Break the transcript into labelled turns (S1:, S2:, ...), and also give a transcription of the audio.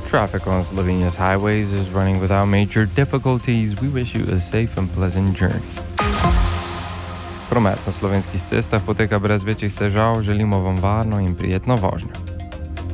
S1: Traffic on Slovenia's highways is running without major difficulties. We wish you a safe and pleasant journey. Promet na slovenskih cestah poteka brez večjih težav, želimo vam varno in prijetno vožnjo.